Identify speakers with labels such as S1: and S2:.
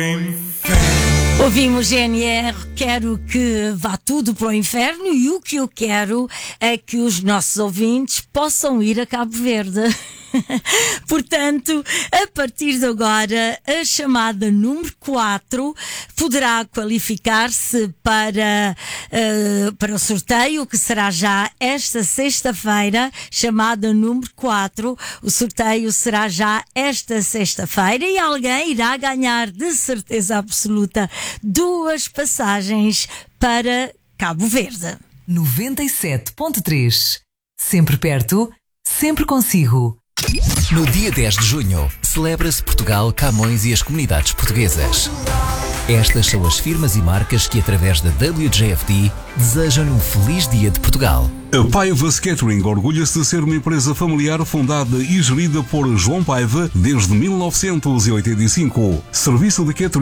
S1: Ouvimos GNR, quero que vá tudo para o inferno, e o que eu quero é que os nossos ouvintes possam ir a Cabo Verde. Portanto, a partir de agora, a chamada número 4 poderá qualificar-se para o sorteio, que será já esta sexta-feira, chamada número 4. O sorteio será já esta sexta-feira e alguém irá ganhar, de certeza absoluta, 2 passagens para Cabo Verde.
S2: 97.3. Sempre perto, sempre consigo.
S3: No dia 10 de junho, celebra-se Portugal, Camões e as comunidades portuguesas. Estas são as firmas e marcas que, através da WJFD, desejam-lhe um feliz dia de Portugal.
S4: A Paiva's Catering orgulha-se de ser uma empresa familiar fundada e gerida por João Paiva desde 1985. Serviço de catering